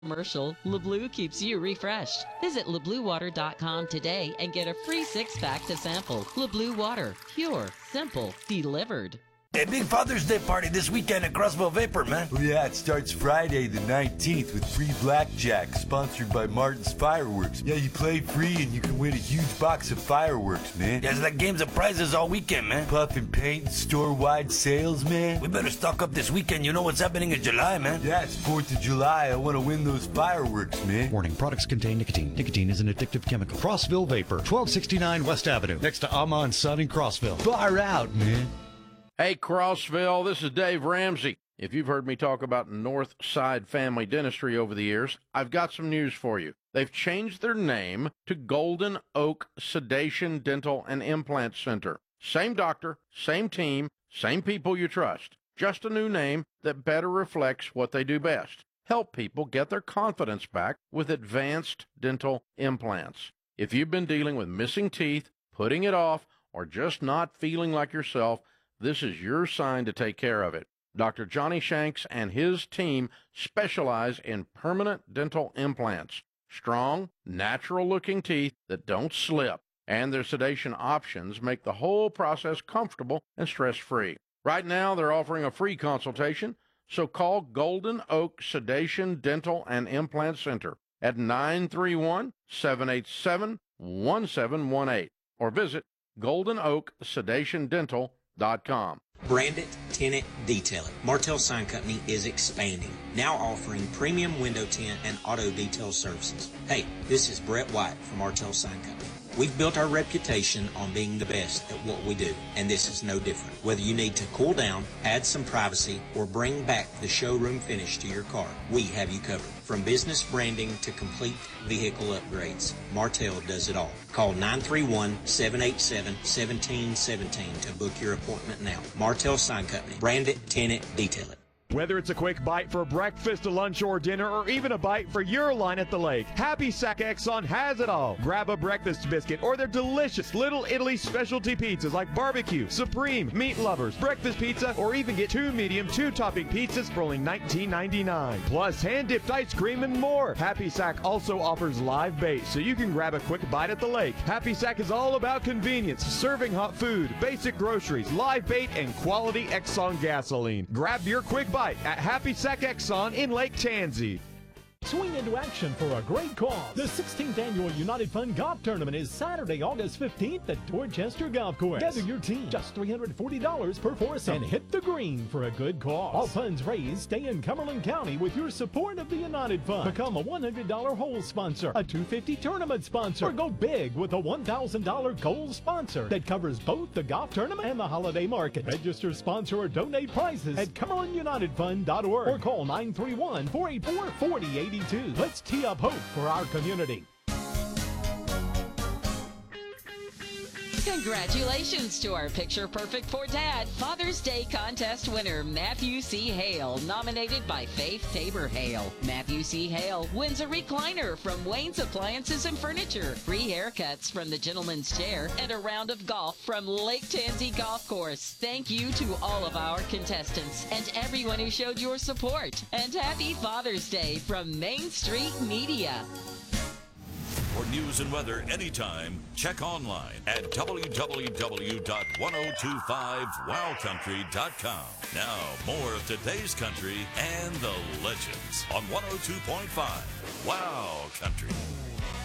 Commercial, LeBlue keeps you refreshed. Visit LeBlueWater.com today and get a free 6-pack to sample. LeBlue Water, pure, simple, delivered. A big Father's Day party this weekend at Crossville Vapor, man. Oh, yeah, it starts Friday the 19th with free blackjack, sponsored by Martin's Fireworks. Yeah, you play free and you can win a huge box of fireworks, man. Yeah, it's like games and prizes all weekend, man. Puff and paint, store-wide sales, man. We better stock up this weekend. You know what's happening in July, man. Yeah, it's 4th of July. I want to win those fireworks, man. Warning, products contain nicotine. Nicotine is an addictive chemical. Crossville Vapor, 1269 West Avenue, next to Amon Sun in Crossville. Far out, man. Hey, Crossville, this is Dave Ramsey. If you've heard me talk about Northside Family Dentistry over the years, I've got some news for you. They've changed their name to Golden Oak Sedation Dental and Implant Center. Same doctor, same team, same people you trust. Just a new name that better reflects what they do best. Help people get their confidence back with advanced dental implants. If you've been dealing with missing teeth, putting it off, or just not feeling like yourself, this is your sign to take care of it. Dr. Johnny Shanks and his team specialize in permanent dental implants. Strong, natural-looking teeth that don't slip. And their sedation options make the whole process comfortable and stress-free. Right now, they're offering a free consultation, so call Golden Oak Sedation Dental and Implant Center at 931-787-1718 or visit goldenoaksedationdental.com. Branded Tenant Detailing. Martel Sign Company is expanding, now offering premium window tint and auto detail services. Hey, this is Brett White from Martel Sign Company. We've built our reputation on being the best at what we do, and this is no different. Whether you need to cool down, add some privacy, or bring back the showroom finish to your car, we have you covered. From business branding to complete vehicle upgrades, Martel does it all. Call 931-787-1717 to book your appointment now. Martel Sign Company. Branded Tenant Detailing. Whether it's a quick bite for breakfast, lunch, or dinner, or even a bite for your line at the lake, Happy Sack Exxon has it all. Grab a breakfast biscuit or their delicious Little Italy specialty pizzas like barbecue, supreme, meat lovers, breakfast pizza, or even get 2 medium, 2-topping pizzas for only $19.99. Plus hand-dipped ice cream and more. Happy Sack also offers live bait, so you can grab a quick bite at the lake. Happy Sack is all about convenience, serving hot food, basic groceries, live bait, and quality Exxon gasoline. Grab your quick bite at Happy Sack Exxon in Lake Tansy. Swing into action for a great cause. The 16th Annual United Fund Golf Tournament is Saturday, August 15th at Dorchester Golf Course. Gather your team, just $340 per foursome, and hit the green for a good cause. All funds raised stay in Cumberland County with your support of the United Fund. Become a $100 hole sponsor, a $250 tournament sponsor, or go big with a $1,000 gold sponsor that covers both the golf tournament and the holiday market. Register, sponsor, or donate prizes at CumberlandUnitedFund.org or call 931-484-4080. Let's tee up hope for our community. Congratulations to our Picture Perfect for Dad Father's Day contest winner, Matthew C. Hale, nominated by Faith Tabor Hale. Matthew C. Hale wins a recliner from Wayne's Appliances and Furniture, free haircuts from the Gentleman's Chair, and a round of golf from Lake Tansy Golf Course. Thank you to all of our contestants and everyone who showed your support. And happy Father's Day from Main Street Media. For news and weather anytime, check online at www.1025wowcountry.com. Now, more of today's country and the legends on 102.5 Wow Country.